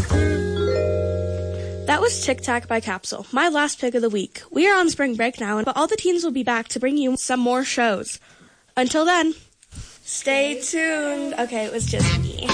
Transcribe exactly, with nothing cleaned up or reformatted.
That was Tic Tac by Capsule, my last pick of the week. We are on spring break now, but all the teens will be back to bring you some more shows. Until then, stay tuned. Okay, it was just me.